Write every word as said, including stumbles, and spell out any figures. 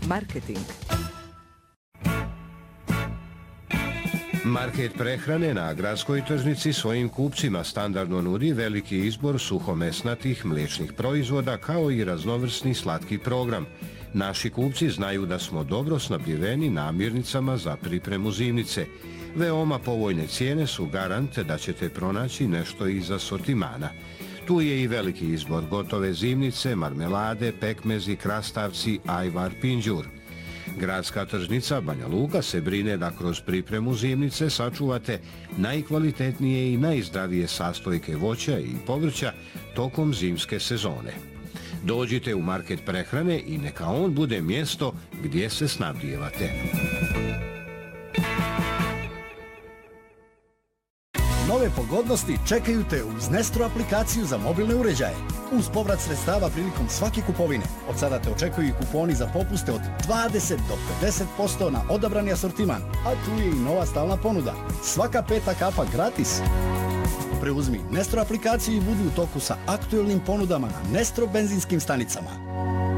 Marketing. Market prehrane na gradskoj tržnici svojim kupcima standardno nudi veliki izbor suhomesnatih mliječnih proizvoda kao i raznovrsni slatki program. Naši kupci znaju da smo dobro snabdjeveni namirnicama za pripremu zimnice. Veoma povoljne cijene su garant da ćete pronaći nešto iz asortimana. Tu je i veliki izbor gotove zimnice, marmelade, pekmezi, krastavci, ajvar, pinđur. Gradska tržnica Banja Luka se brine da kroz pripremu zimnice sačuvate najkvalitetnije i najzdravije sastojke voća i povrća tokom zimske sezone. Dođite u market prehrane i neka on bude mjesto gdje se snabdijevate. Nove pogodnosti čekaju te uz Nestro aplikaciju za mobilne uređaje. Uz povrat sredstava prilikom svake kupovine. Od sada te očekuju i kuponi za popuste od dvadeset do pedeset posto na odabrani asortiman. A tu je i nova stalna ponuda. Svaka peta kapa gratis. Preuzmi Nestro aplikaciju i budi u toku sa aktuelnim ponudama na Nestro benzinskim stanicama.